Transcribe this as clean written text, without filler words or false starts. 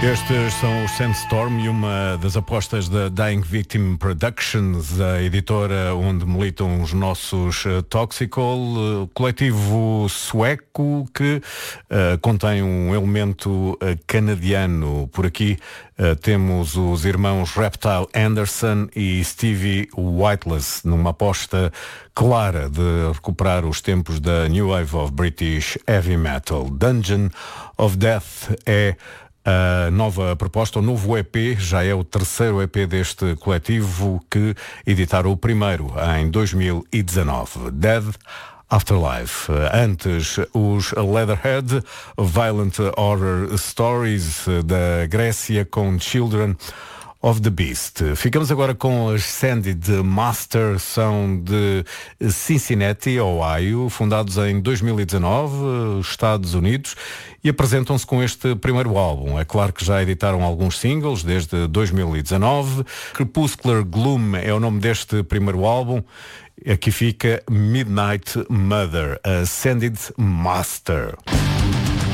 Estes são os Sandstorm e uma das apostas da Dying Victim Productions, a editora onde militam os nossos Toxicol, coletivo sueco que contém um elemento canadiano. Por aqui temos os irmãos Reptile Anderson e Stevie Whiteless, numa aposta clara de recuperar os tempos da New Wave of British Heavy Metal. Dungeon of Death é a nova proposta, o novo EP, já é o terceiro EP deste coletivo, que editaram o primeiro em 2019, Dead Afterlife. Antes, os Leatherhead, Violent Horror Stories, da Grécia, com Children of the Beast. Ficamos agora com as Ascended Master, são de Cincinnati, Ohio, fundados em 2019, Estados Unidos, e apresentam-se com este primeiro álbum. É claro que já editaram alguns singles desde 2019. Crepuscular Gloom é o nome deste primeiro álbum. Aqui fica Midnight Mother, Ascended Master.